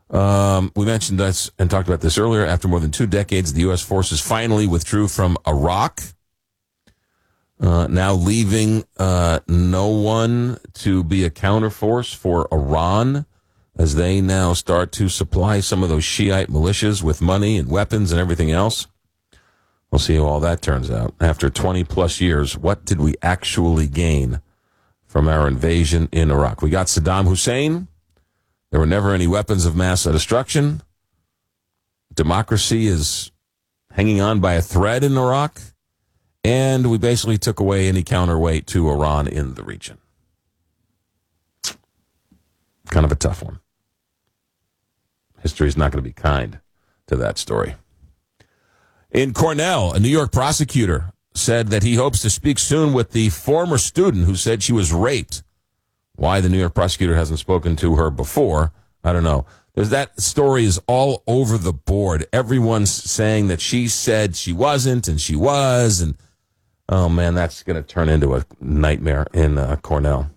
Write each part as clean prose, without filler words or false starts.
We mentioned this and talked about this earlier. After more than 2 decades, the U.S. forces finally withdrew from Iraq, now leaving no one to be a counterforce for Iran, as they now start to supply some of those Shiite militias with money and weapons and everything else. We'll see how all that turns out. After 20-plus years, what did we actually gain from our invasion in Iraq? We got Saddam Hussein. There were never any weapons of mass destruction. Democracy is hanging on by a thread in Iraq. And we basically took away any counterweight to Iran in the region. Kind of a tough one. History's not going to be kind to that story. In Cornell, a New York prosecutor said that he hopes to speak soon with the former student who said she was raped. Why the New York prosecutor hasn't spoken to her before, I don't know. That story is all over the board. Everyone's saying that she said she wasn't and she was. And, oh, man, that's going to turn into a nightmare in Cornell.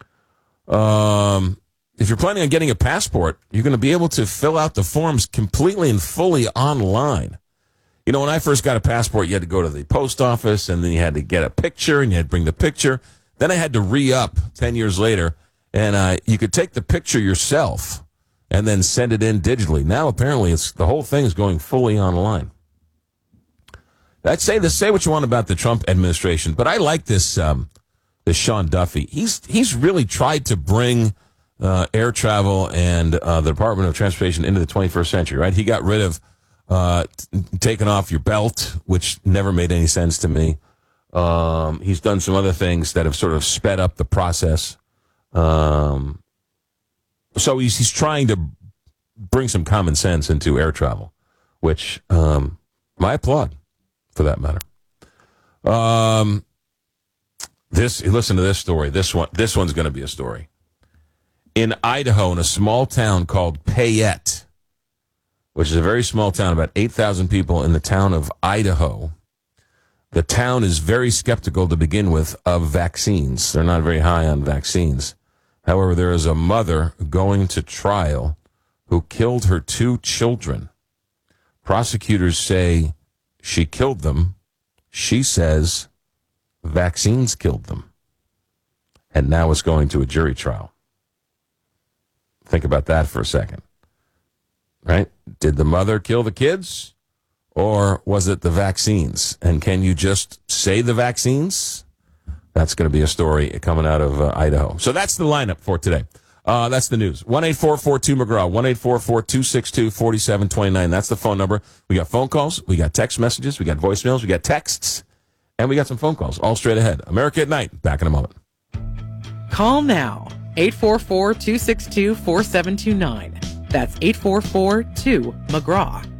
If you're planning on getting a passport, you're going to be able to fill out the forms completely and fully online. You know, when I first got a passport, you had to go to the post office, and then you had to get a picture, and you had to bring the picture. Then I had to re-up 10 years later, and you could take the picture yourself and then send it in digitally. Now, apparently, the whole thing is going fully online. I'd say what you want about the Trump administration, but I like this Sean Duffy. He's really tried to bring air travel and the Department of Transportation into the 21st century, right? He got rid of taking off your belt, which never made any sense to me. He's done some other things that have sort of sped up the process. So he's trying to bring some common sense into air travel, which I applaud, for that matter. Listen to this story. This one's going to be a story. In Idaho, in a small town called Payette, which is a very small town, about 8,000 people in the town of Idaho. The town is very skeptical to begin with of vaccines. They're not very high on vaccines. However, there is a mother going to trial who killed her 2 children. Prosecutors say she killed them. She says vaccines killed them. And now it's going to a jury trial. Think about that for a second. Right? Did the mother kill the kids, or was it the vaccines? And can you just say the vaccines? That's going to be a story coming out of Idaho. So that's the lineup for today. That's the news. 1-844-2-McGraw, 1-844-262-4729. That's the phone number. We got phone calls, we got text messages, we got voicemails, we got texts, and we got some phone calls all straight ahead. America at Night. Back in a moment. Call now. 844-262-4729. That's 844-2-McGraw.